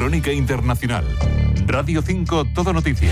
Crónica Internacional. Radio 5 Todo Noticias.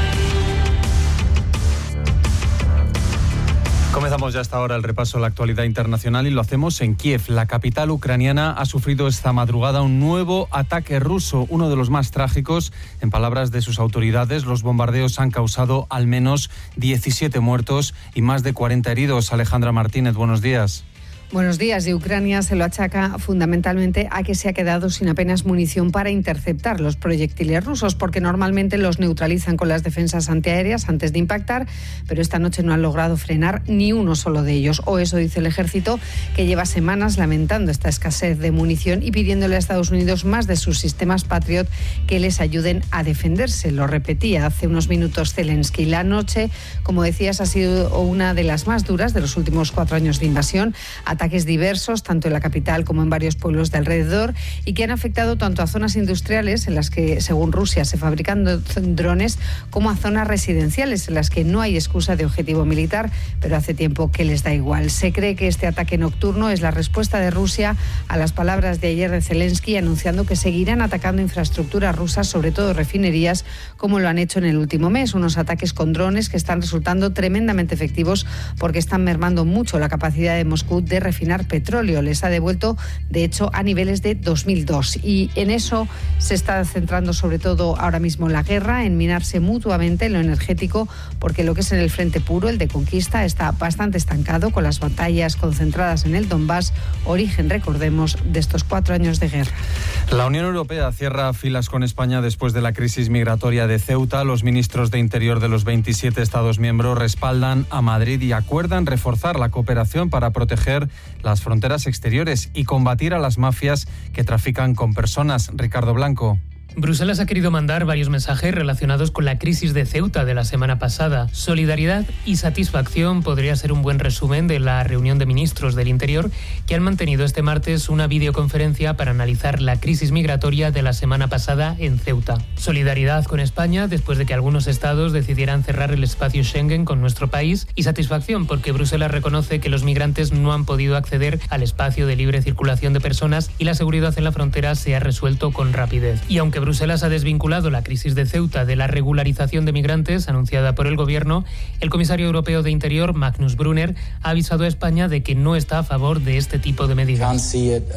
Comenzamos ya hasta ahora el repaso a la actualidad internacional y lo hacemos en Kiev. La capital ucraniana ha sufrido esta madrugada un nuevo ataque ruso, uno de los más trágicos. En palabras de sus autoridades, los bombardeos han causado al menos 17 muertos y más de 40 heridos. Alejandra Martínez, buenos días. Buenos días. Y Ucrania se lo achaca fundamentalmente a que se ha quedado sin apenas munición para interceptar los proyectiles rusos, porque normalmente los neutralizan con las defensas antiaéreas antes de impactar, pero esta noche no han logrado frenar ni uno solo de ellos. O eso dice el ejército, que lleva semanas lamentando esta escasez de munición y pidiéndole a Estados Unidos más de sus sistemas Patriot que les ayuden a defenderse. Lo repetía hace unos minutos Zelensky. La noche, como decías, ha sido una de las más duras de los últimos 4 años de invasión. Ataques diversos, tanto en la capital como en varios pueblos de alrededor, y que han afectado tanto a zonas industriales, en las que, según Rusia, se fabrican drones, como a zonas residenciales, en las que no hay excusa de objetivo militar, pero hace tiempo que les da igual. Se cree que este ataque nocturno es la respuesta de Rusia a las palabras de ayer de Zelensky, anunciando que seguirán atacando infraestructuras rusas, sobre todo refinerías, como lo han hecho en el último mes. Unos ataques con drones que están resultando tremendamente efectivos, porque están mermando mucho la capacidad de Moscú de refinar petróleo. Les ha devuelto, de hecho, a niveles de 2002. Y en eso se está centrando sobre todo ahora mismo la guerra, en minarse mutuamente en lo energético, porque lo que es en el frente puro, el de conquista, está bastante estancado, con las batallas concentradas en el Donbass, origen, recordemos, de estos 4 años de guerra. La Unión Europea cierra filas con España después de la crisis migratoria de Ceuta. Los ministros de Interior de los 27 Estados miembros respaldan a Madrid y acuerdan reforzar la cooperación para proteger las fronteras exteriores y combatir a las mafias que trafican con personas. Ricardo Blanco. Bruselas ha querido mandar varios mensajes relacionados con la crisis de Ceuta de la semana pasada. Solidaridad y satisfacción podría ser un buen resumen de la reunión de ministros del Interior, que han mantenido este martes una videoconferencia para analizar la crisis migratoria de la semana pasada en Ceuta. Solidaridad con España después de que algunos estados decidieran cerrar el espacio Schengen con nuestro país, y satisfacción porque Bruselas reconoce que los migrantes no han podido acceder al espacio de libre circulación de personas y la seguridad en la frontera se ha resuelto con rapidez. Y aunque Bruselas ha desvinculado la crisis de Ceuta de la regularización de migrantes anunciada por el gobierno, el comisario europeo de Interior, Magnus Brunner, ha avisado a España de que no está a favor de este tipo de medidas.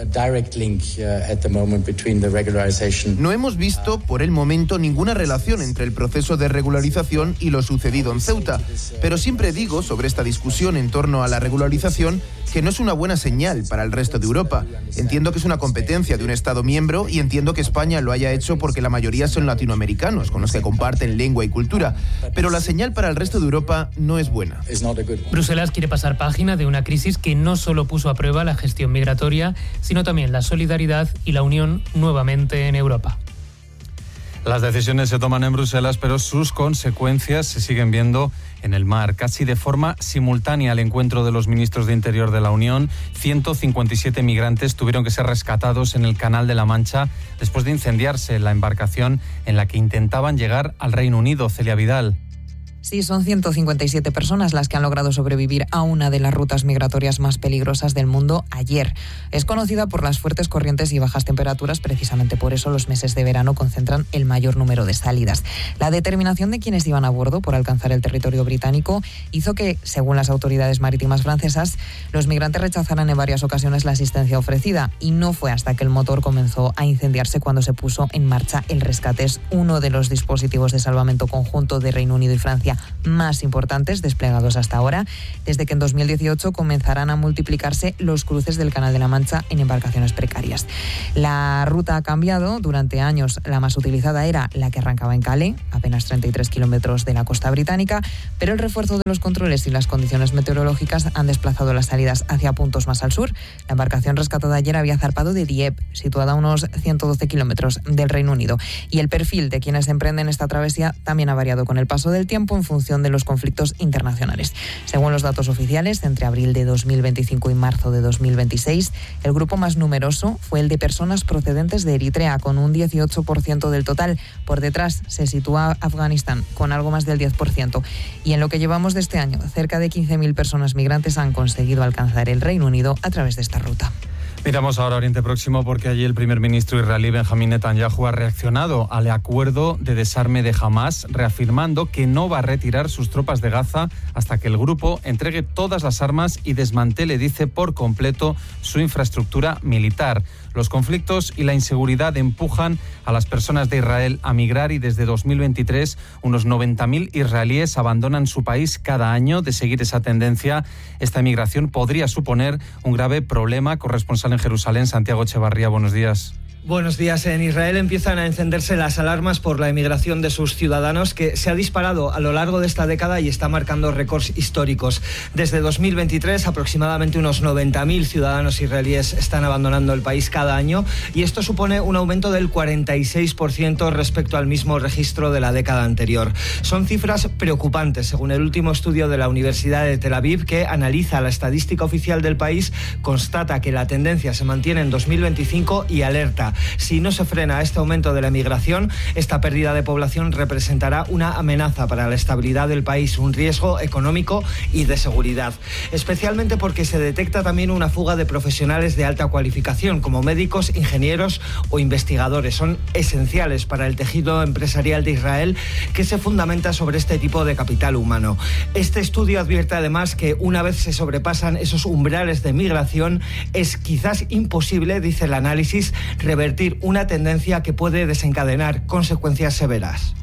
No hemos visto por el momento ninguna relación entre el proceso de regularización y lo sucedido en Ceuta, pero siempre digo sobre esta discusión en torno a la regularización que no es una buena señal para el resto de Europa. Entiendo que es una competencia de un Estado miembro y entiendo que España lo haya hecho porque la mayoría son latinoamericanos, con los que comparten lengua y cultura, pero la señal para el resto de Europa no es buena. Bruselas quiere pasar página de una crisis que no solo puso a prueba la gestión migratoria, sino también la solidaridad y la unión nuevamente en Europa. Las decisiones se toman en Bruselas, pero sus consecuencias se siguen viendo en el mar. Casi de forma simultánea al encuentro de los ministros de Interior de la Unión, 157 migrantes tuvieron que ser rescatados en el Canal de la Mancha después de incendiarse la embarcación en la que intentaban llegar al Reino Unido. Celia Vidal. Sí, son 157 personas las que han logrado sobrevivir a una de las rutas migratorias más peligrosas del mundo ayer. Es conocida por las fuertes corrientes y bajas temperaturas, precisamente por eso los meses de verano concentran el mayor número de salidas. La determinación de quienes iban a bordo por alcanzar el territorio británico hizo que, según las autoridades marítimas francesas, los migrantes rechazaran en varias ocasiones la asistencia ofrecida, y no fue hasta que el motor comenzó a incendiarse cuando se puso en marcha el rescate. Es uno de los dispositivos de salvamento conjunto de Reino Unido y Francia más importantes desplegados hasta ahora, desde que en 2018 comenzarán a multiplicarse los cruces del Canal de la Mancha en embarcaciones precarias. La ruta ha cambiado. Durante años la más utilizada era la que arrancaba en Calais, apenas 33 kilómetros de la costa británica, pero el refuerzo de los controles y las condiciones meteorológicas han desplazado las salidas hacia puntos más al sur. La embarcación rescatada ayer había zarpado de Dieppe, situada a unos 112 kilómetros del Reino Unido, y el perfil de quienes emprenden esta travesía también ha variado con el paso del tiempo en función de los conflictos internacionales. Según los datos oficiales, entre abril de 2025 y marzo de 2026, el grupo más numeroso fue el de personas procedentes de Eritrea, con un 18% del total. Por detrás se sitúa Afganistán, con algo más del 10%. Y en lo que llevamos de este año, cerca de 15.000 personas migrantes han conseguido alcanzar el Reino Unido a través de esta ruta. Miramos ahora a Oriente Próximo porque allí el primer ministro israelí Benjamín Netanyahu ha reaccionado al acuerdo de desarme de Hamás, reafirmando que no va a retirar sus tropas de Gaza hasta que el grupo entregue todas las armas y desmantele, dice, por completo su infraestructura militar. Los conflictos y la inseguridad empujan a las personas de Israel a migrar y desde 2023 unos 90.000 israelíes abandonan su país cada año. De seguir esa tendencia, esta emigración podría suponer un grave problema. Corresponsal en Jerusalén, Santiago Echevarría, buenos días. Buenos días. En Israel empiezan a encenderse las alarmas por la emigración de sus ciudadanos, que se ha disparado a lo largo de esta década y está marcando récords históricos. Desde 2023, aproximadamente unos 90.000 ciudadanos israelíes están abandonando el país cada año y esto supone un aumento del 46% respecto al mismo registro de la década anterior. Son cifras preocupantes, según el último estudio de la Universidad de Tel Aviv, que analiza la estadística oficial del país, constata que la tendencia se mantiene en 2025 y alerta. Si no se frena este aumento de la emigración, esta pérdida de población representará una amenaza para la estabilidad del país, un riesgo económico y de seguridad. Especialmente porque se detecta también una fuga de profesionales de alta cualificación, como médicos, ingenieros o investigadores. Son esenciales para el tejido empresarial de Israel, que se fundamenta sobre este tipo de capital humano. Este estudio advierte además que una vez se sobrepasan esos umbrales de migración, es quizás imposible, dice el análisis, revertir una tendencia que puede desencadenar consecuencias severas.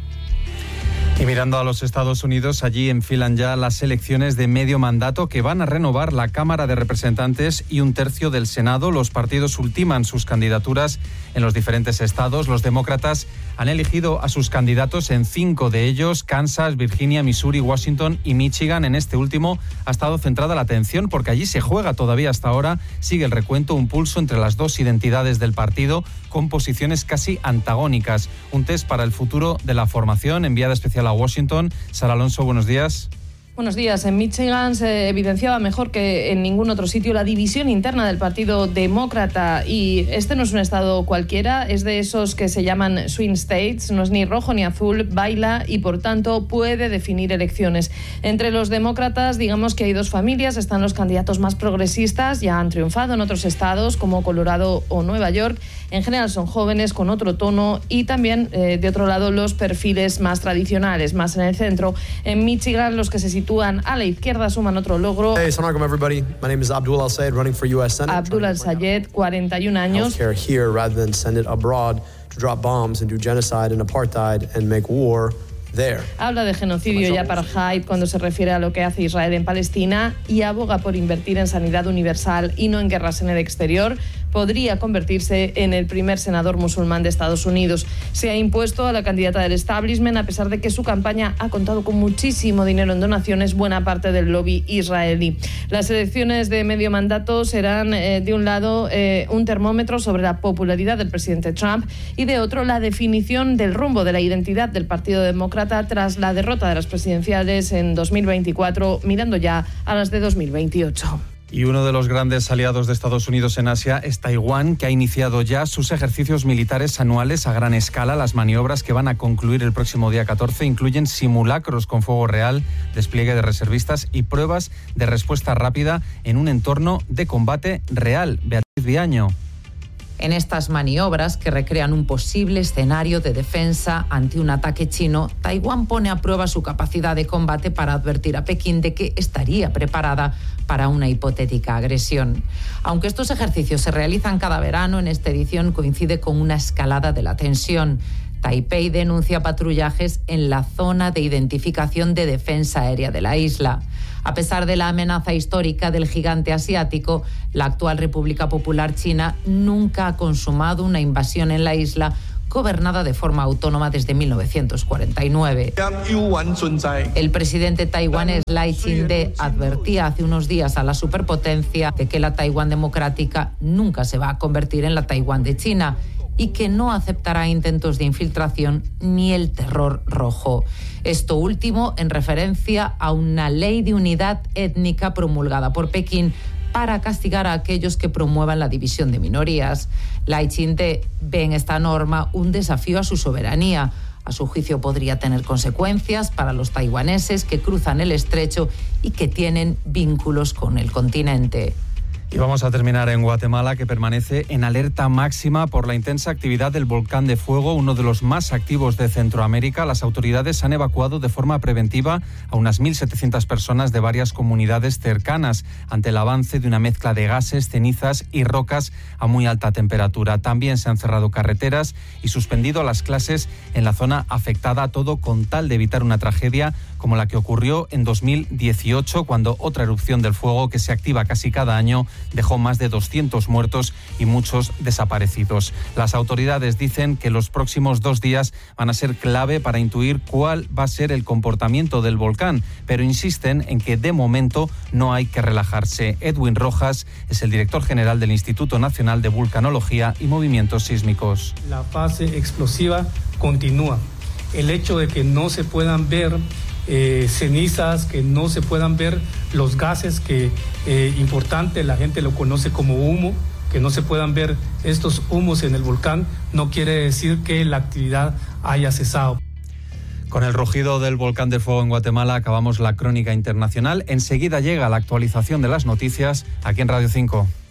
Y mirando a los Estados Unidos, allí enfilan ya las elecciones de medio mandato que van a renovar la Cámara de Representantes y un tercio del Senado. Los partidos ultiman sus candidaturas en los diferentes estados. Los demócratas han elegido a sus candidatos en 5 de ellos: Kansas, Virginia, Missouri, Washington y Michigan. En este último ha estado centrada la atención porque allí se juega todavía hasta ahora. Sigue el recuento, un pulso entre las dos identidades del partido con posiciones casi antagónicas. Un test para el futuro de la formación, enviada especial a Washington. Sara Alonso, buenos días. Buenos días. En Michigan se evidenciaba mejor que en ningún otro sitio la división interna del Partido Demócrata, y este no es un estado cualquiera, es de esos que se llaman swing states, no es ni rojo ni azul, baila y por tanto puede definir elecciones. Entre los demócratas, digamos que hay dos familias, están los candidatos más progresistas, ya han triunfado en otros estados como Colorado o Nueva York, en general son jóvenes con otro tono, y también de otro lado los perfiles más tradicionales, más en el centro. En Michigan los que se sitúan a la izquierda suman otro logro. Hey, assalamu alaikum everybody. My name is Abdul Al-Sayed, running for US Senate. Abdul Al-Sayed, 41 años. Healthcare here rather than send it abroad to drop bombs and do genocide and apartheid and make war there. Habla de genocidio y apartheid cuando se refiere a lo que hace Israel en Palestina y aboga por invertir en sanidad universal y no en guerras en el exterior. Podría convertirse en el primer senador musulmán de Estados Unidos. Se ha impuesto a la candidata del establishment a pesar de que su campaña ha contado con muchísimo dinero en donaciones, buena parte del lobby israelí. Las elecciones de medio mandato serán, de un lado, un termómetro sobre la popularidad del presidente Trump y de otro, la definición del rumbo de la identidad del Partido Demócrata tras la derrota de las presidenciales en 2024, mirando ya a las de 2028. Y uno de los grandes aliados de Estados Unidos en Asia es Taiwán, que ha iniciado ya sus ejercicios militares anuales a gran escala. Las maniobras que van a concluir el próximo día 14 incluyen simulacros con fuego real, despliegue de reservistas y pruebas de respuesta rápida en un entorno de combate real. Beatriz Viaño. En estas maniobras, que recrean un posible escenario de defensa ante un ataque chino, Taiwán pone a prueba su capacidad de combate para advertir a Pekín de que estaría preparada para una hipotética agresión. Aunque estos ejercicios se realizan cada verano, en esta edición coincide con una escalada de la tensión. Taipei denuncia patrullajes en la zona de identificación de defensa aérea de la isla. A pesar de la amenaza histórica del gigante asiático, la actual República Popular China nunca ha consumado una invasión en la isla, gobernada de forma autónoma desde 1949. El presidente taiwanés Lai Ching-te advertía hace unos días a la superpotencia de que la Taiwán democrática nunca se va a convertir en la Taiwán de China y que no aceptará intentos de infiltración ni el terror rojo. Esto último en referencia a una ley de unidad étnica promulgada por Pekín para castigar a aquellos que promuevan la división de minorías. Lai Ching-te ve en esta norma un desafío a su soberanía. A su juicio podría tener consecuencias para los taiwaneses que cruzan el estrecho y que tienen vínculos con el continente. Y vamos a terminar en Guatemala, que permanece en alerta máxima por la intensa actividad del volcán de fuego, uno de los más activos de Centroamérica. Las autoridades han evacuado de forma preventiva a unas 1.700 personas de varias comunidades cercanas ante el avance de una mezcla de gases, cenizas y rocas a muy alta temperatura. También se han cerrado carreteras y suspendido las clases en la zona afectada, todo con tal de evitar una tragedia como la que ocurrió en 2018, cuando otra erupción del fuego, que se activa casi cada año, dejó más de 200 muertos y muchos desaparecidos. Las autoridades dicen que los próximos 2 días van a ser clave para intuir cuál va a ser el comportamiento del volcán, pero insisten en que de momento no hay que relajarse. Edwin Rojas es el director general del Instituto Nacional de Vulcanología y Movimientos Sísmicos. La fase explosiva continúa. El hecho de que no se puedan ver cenizas, que no se puedan ver los gases, que importante, la gente lo conoce como humo, que no se puedan ver estos humos en el volcán, no quiere decir que la actividad haya cesado. Con el rugido del volcán de fuego en Guatemala acabamos la crónica internacional. Enseguida llega la actualización de las noticias aquí en Radio 5.